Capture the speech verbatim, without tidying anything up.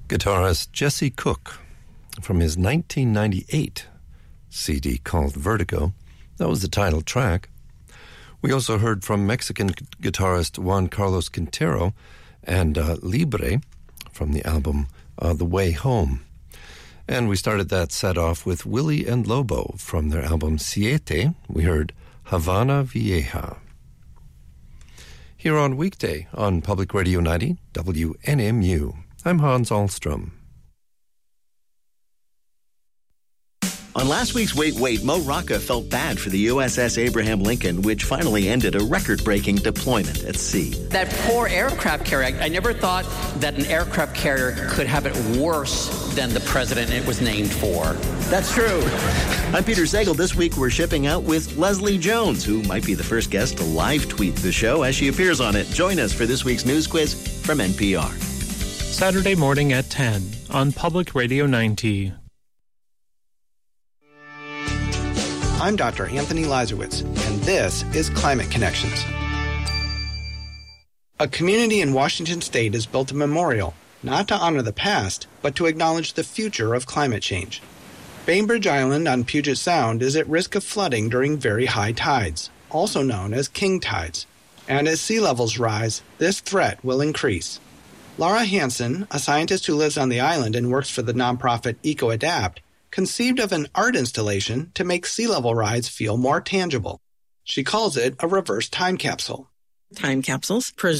guitarist Jesse Cook from his nineteen ninety-eight C D called Vertigo. That was the title track. We also heard from Mexican guitarist Juan Carlos Quintero and uh, Libre from the album uh, The Way Home. And we started that set off with Willie and Lobo from their album Siete. We heard Havana Vieja. Here on Weekday on Public Radio ninety, W N M U. I'm Hans Ahlstrom. On last week's Wait, Wait, Mo Rocca felt bad for the U S S Abraham Lincoln, which finally ended a record-breaking deployment at sea. That poor aircraft carrier, I never thought that an aircraft carrier could have it worse than the president it was named for. That's true. I'm Peter Sagal. This week we're shipping out with Leslie Jones, who might be the first guest to live tweet the show as she appears on it. Join us for this week's news quiz from N P R. Saturday morning at ten on Public Radio ninety. I'm Doctor Anthony Lazarowitz, and this is Climate Connections. A community in Washington State has built a memorial, not to honor the past, but to acknowledge the future of climate change. Bainbridge Island on Puget Sound is at risk of flooding during very high tides, also known as king tides. And as sea levels rise, this threat will increase. Laura Hansen, a scientist who lives on the island and works for the nonprofit EcoAdapt, conceived of an art installation to make sea level rise feel more tangible. She calls it a reverse time capsule. Time capsules